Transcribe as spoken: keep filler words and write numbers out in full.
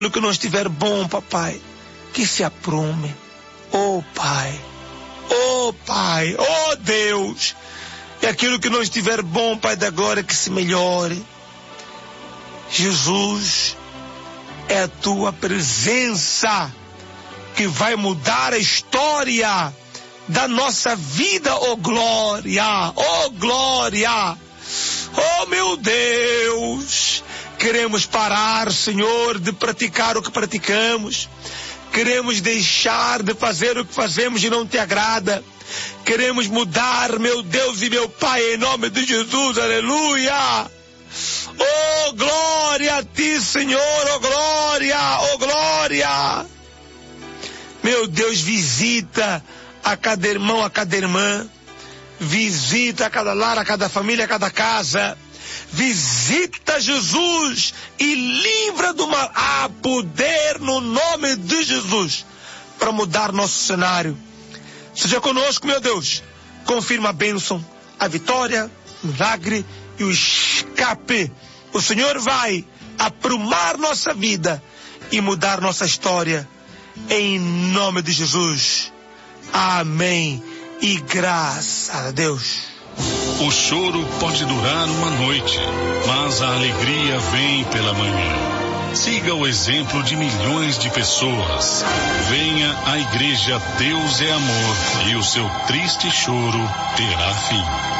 No que não estiver bom, papai, que se aprume. Oh, Pai. Oh, Pai. Oh, Deus. E aquilo que não estiver bom, Pai da glória, que se melhore. Jesus, é a tua presença que vai mudar a história da nossa vida, oh glória, oh glória. Oh, meu Deus. Queremos parar, Senhor, de praticar o que praticamos. Queremos deixar de fazer o que fazemos e não te agrada. Queremos mudar, meu Deus e meu Pai, em nome de Jesus, aleluia. Oh, glória a ti, Senhor, oh glória, oh glória. Meu Deus, visita a cada irmão, a cada irmã. Visita a cada lar, a cada família, a cada casa. Visita, Jesus, e livra do mal. Há poder no nome de Jesus para mudar nosso cenário. Seja conosco, meu Deus. Confirma a bênção, a vitória, o milagre e o escape. O Senhor vai aprumar nossa vida e mudar nossa história. Em nome de Jesus. Amém. E graças a Deus. O choro pode durar uma noite, mas a alegria vem pela manhã. Siga o exemplo de milhões de pessoas. Venha à igreja Deus é Amor e o seu triste choro terá fim.